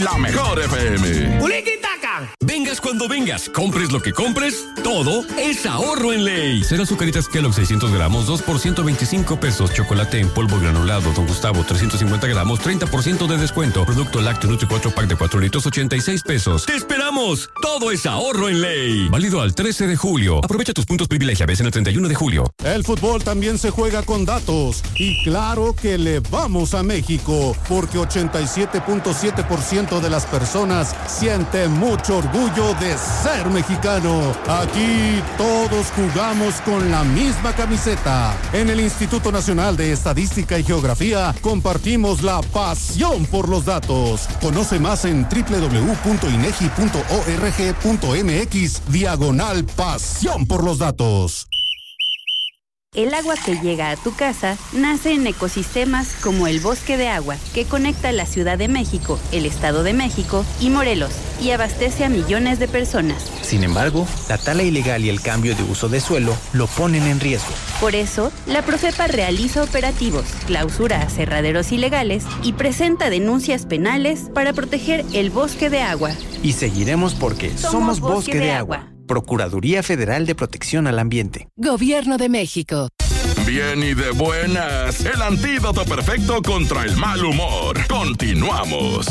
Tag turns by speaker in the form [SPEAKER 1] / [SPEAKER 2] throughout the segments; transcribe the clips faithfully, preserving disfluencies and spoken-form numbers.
[SPEAKER 1] La mejor F M.
[SPEAKER 2] ¡Uliquitaca!
[SPEAKER 3] Vengas cuando vengas, compres lo que compres, todo es ahorro en Ley. Cero azucaritas Kellogg seiscientos gramos, dos por ciento veinticinco pesos. Chocolate en polvo granulado Don Gustavo trescientos cincuenta gramos, treinta por ciento de descuento. Producto lácteo Nutri cuatro pack de cuatro litros, ochenta y seis pesos. ¡Te esperamos! Todo es ahorro en Ley. Válido al trece de julio. Aprovecha tus puntos privilegia vez en el treinta y uno de julio.
[SPEAKER 4] El fútbol también se juega con datos. Y claro que le vamos a México, porque ochenta y siete punto siete por ciento de las personas siente mucho orgullo de ser mexicano. Aquí todos jugamos con la misma camiseta. En el Instituto Nacional de Estadística y Geografía compartimos la pasión por los datos. Conoce más en doble u doble u doble u punto inegi punto org punto mx diagonal pasión por los datos.
[SPEAKER 5] El agua que llega a tu casa nace en ecosistemas como el Bosque de Agua, que conecta la Ciudad de México, el Estado de México y Morelos, y abastece a millones de personas.
[SPEAKER 6] Sin embargo, la tala ilegal y el cambio de uso de suelo lo ponen en riesgo.
[SPEAKER 5] Por eso, la Profepa realiza operativos, clausura aserraderos ilegales y presenta denuncias penales para proteger el Bosque de Agua.
[SPEAKER 6] Y seguiremos porque somos, somos Bosque, Bosque de, de Agua. Agua. Procuraduría Federal de Protección al Ambiente.
[SPEAKER 7] Gobierno de México.
[SPEAKER 1] Bien y de buenas, el antídoto perfecto contra el mal humor. Continuamos.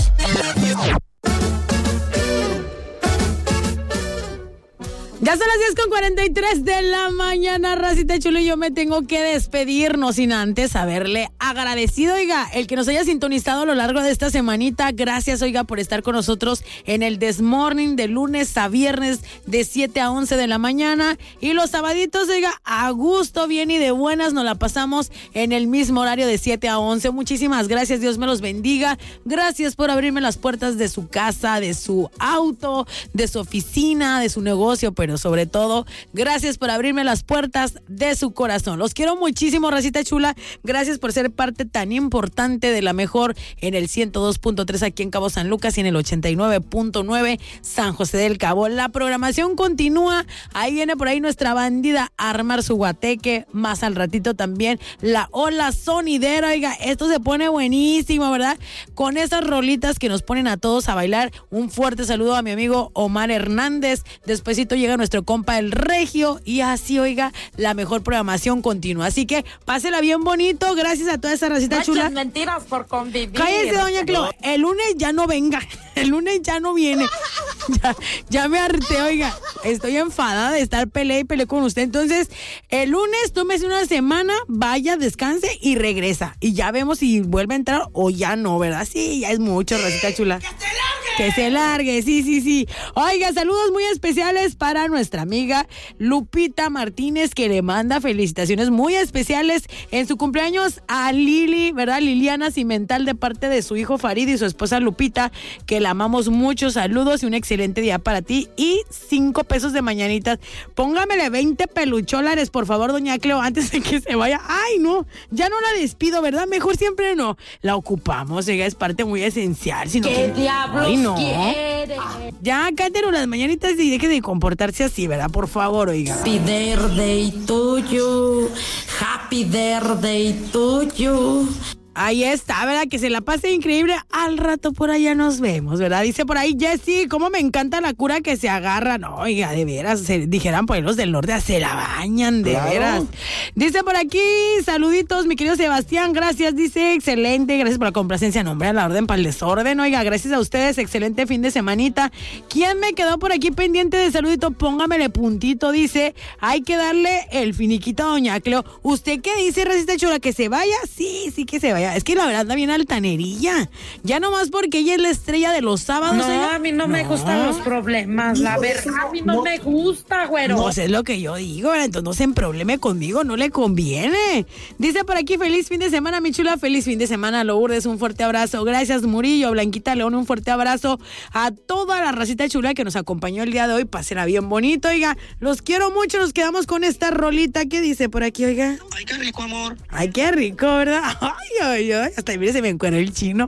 [SPEAKER 2] Ya son las diez con cuarenta y tres de la mañana, racita chula, y yo me tengo que despedir, no sin antes haberle agradecido, oiga, el que nos haya sintonizado a lo largo de esta semanita. Gracias, oiga, por estar con nosotros en el This Morning de lunes a viernes de siete a once de la mañana. Y los sabaditos, oiga, a gusto, bien y de buenas, nos la pasamos en el mismo horario de siete a once. Muchísimas gracias, Dios me los bendiga. Gracias por abrirme las puertas de su casa, de su auto, de su oficina, de su negocio, pero sobre todo, gracias por abrirme las puertas de su corazón. Los quiero muchísimo, racita chula. Gracias por ser parte tan importante de la mejor en el ciento dos punto tres aquí en Cabo San Lucas y en el ochenta y nueve punto nueve San José del Cabo. La programación continúa. Ahí viene por ahí nuestra bandida a armar su guateque. Más al ratito también la ola sonidera. Oiga, esto se pone buenísimo, ¿verdad? Con esas rolitas que nos ponen a todos a bailar. Un fuerte saludo a mi amigo Omar Hernández. Despuesito llega nuestro compa el Regio y así, oiga, la mejor programación continua. Así que pásela bien bonito, gracias a toda esa racita
[SPEAKER 8] Muchas
[SPEAKER 2] chula.
[SPEAKER 8] Mentiras por convivir.
[SPEAKER 2] Cállese, doña Clo, el lunes ya no venga, el lunes ya no viene. Ya, ya me harté, oiga, estoy enfadada de estar peleé y peleé con usted. Entonces, el lunes tómese una semana, vaya, descanse y regresa. Y ya vemos si vuelve a entrar o ya no, ¿verdad? Sí, ya es mucho, racita chula. Que se largue, sí, sí, sí. Oiga, saludos muy especiales para nuestra amiga Lupita Martínez, que le manda felicitaciones muy especiales en su cumpleaños a Lili, ¿verdad? Liliana Cimental, de parte de su hijo Farid y su esposa Lupita, que la amamos mucho. Saludos y un excelente día para ti. Y cinco pesos de mañanitas. Póngamele veinte pelucholares, por favor, doña Cleo, antes de que se vaya. Ay, no, ya no la despido, ¿verdad? Mejor siempre no. La ocupamos, ella es parte muy esencial. Sino
[SPEAKER 8] ¿Qué
[SPEAKER 2] que...
[SPEAKER 8] diablos
[SPEAKER 2] Ay, no.
[SPEAKER 8] quiere?
[SPEAKER 2] Ya, cántelo las mañanitas y deje de comportarse así, ¿verdad? Por favor, oiga.
[SPEAKER 8] Happy birthday to you. Happy birthday to you.
[SPEAKER 2] Ahí está, ¿verdad? Que se la pase increíble. Al rato por allá nos vemos, ¿verdad? Dice por ahí Jessy, cómo me encanta la cura que se agarra. No, oiga, de veras, se, dijeran por ahí los del norte, se la bañan, de claro. veras. Dice por aquí, saluditos, mi querido Sebastián, gracias, dice, excelente, gracias por la complacencia, nombre a la orden para el desorden. Oiga, gracias a ustedes, excelente fin de semanita. ¿Quién me quedó por aquí pendiente de saludito? Póngamele puntito, dice, hay que darle el finiquito a doña Cleo. ¿Usted qué dice, Racista Chula? ¿Que se vaya? Sí, sí que se vaya. Es que la verdad anda bien altanerilla. Ya nomás porque ella es la estrella de los sábados.
[SPEAKER 8] No,
[SPEAKER 2] ella...
[SPEAKER 8] a mí no, no me gustan los problemas. La verdad, a mí no, no me gusta, güero.
[SPEAKER 2] No, es lo que yo digo, entonces no se emprobleme conmigo, no le conviene. Dice por aquí, feliz fin de semana, mi chula. Feliz fin de semana, Lourdes. Un fuerte abrazo. Gracias, Murillo. Blanquita León, un fuerte abrazo a toda la racita chula que nos acompañó el día de hoy. Pásela bien bonito, oiga. Los quiero mucho. Nos quedamos con esta rolita. ¿Qué dice por aquí, oiga?
[SPEAKER 9] Ay, qué rico, amor.
[SPEAKER 2] Ay, qué rico, ¿verdad? Ay, ay, ay. Hasta mire, se me encuentra el chino.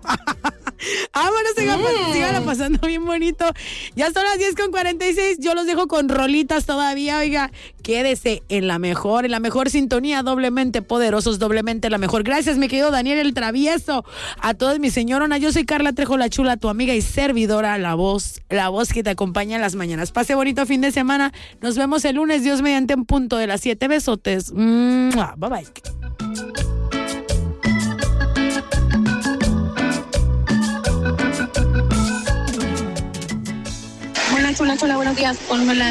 [SPEAKER 2] Ah, bueno, sigan, mm. sigan pasando bien bonito. Ya son las diez con cuarenta y seis. Yo los dejo con rolitas todavía, oiga. Quédese en la mejor, en la mejor sintonía, doblemente poderosos, doblemente la mejor. Gracias, mi querido Daniel el Travieso. A todos mis señoronas, yo soy Carla Trejo la Chula, tu amiga y servidora, la voz, la voz que te acompaña en las mañanas. Pase bonito fin de semana. Nos vemos el lunes, Dios mediante, en punto de las siete. Besotes. ¡Mua! Bye bye.
[SPEAKER 7] Hola, chula, chula, buenos días. Ponme la